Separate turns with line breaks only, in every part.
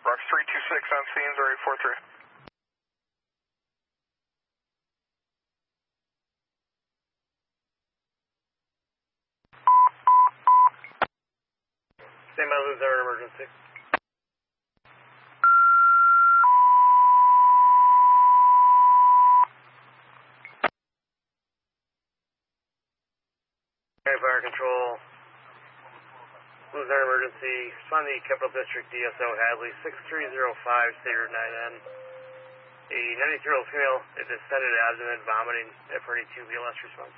Rox 326 on scene, 0843.
Stand by, lose our emergency. Okay, fire control. Lose our emergency. Respond to the Capital District DSO Hadley 6305, State 9N. A 93-year-old female is distended abdomen, vomiting, F32 BLS response.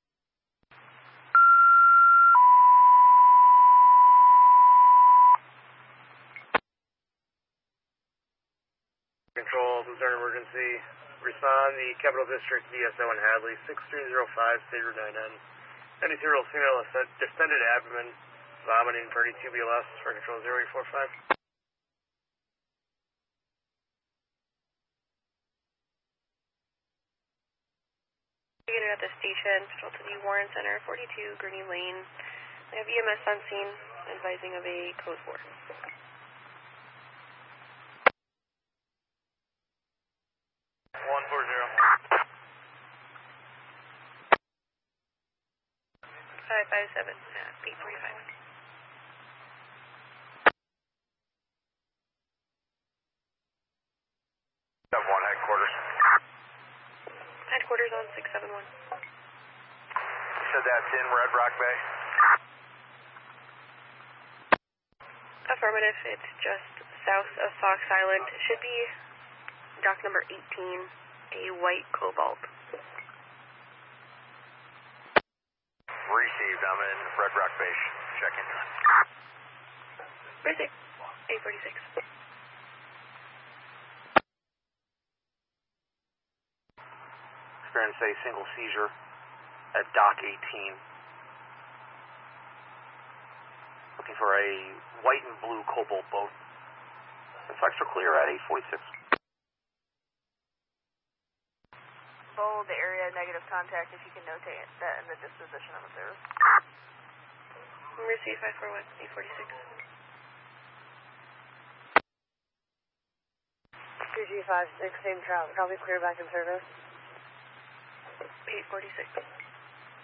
Control, lose our emergency. Respond the Capital District DSO in Hadley 6305, State 9N. 93-year-old female is distended abdomen, vomiting, 32 BLS, for control 0845.
At the station, to the Warren Center, 42 Gurney Lane. I have EMS on scene, advising of a code 4. 557, 845.
Headquarters.
Headquarters on 671.
You said that's in Red Rock Bay?
Affirmative, it's just south of Fox Island. It should be dock number 18, a white Cobalt.
Received, I'm in Red Rock Bay, checking.
Received, 846.
Experienced a single seizure at dock 18. Looking for a white and blue Cobalt boat. The flex are clear at 846.
Bold the area negative contact if you can notate that in the disposition of the service.
Receive 541, 846.
2G56, same trout. Probably clear back in service.
846.